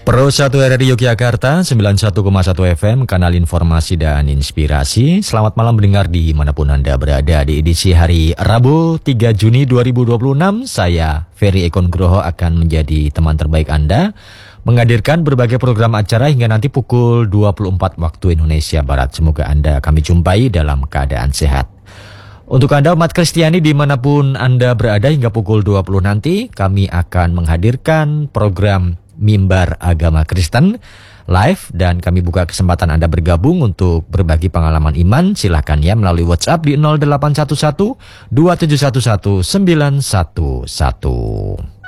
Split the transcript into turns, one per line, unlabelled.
Pro 1 RRI Yogyakarta, 91,1 FM, kanal informasi dan inspirasi. Selamat malam mendengar dimanapun Anda berada. Di edisi hari Rabu 3 Juni 2026, saya Ferry Eko Nugroho akan menjadi teman terbaik Anda, menghadirkan berbagai program acara hingga nanti pukul 24 waktu Indonesia Barat. Semoga Anda kami jumpai dalam keadaan sehat. Untuk Anda umat Kristiani dimanapun Anda berada hingga pukul 20 nanti, kami akan menghadirkan program Mimbar Agama Kristen live dan kami buka kesempatan Anda bergabung untuk berbagi pengalaman iman. Silahkan ya melalui WhatsApp di 0811 2711 911.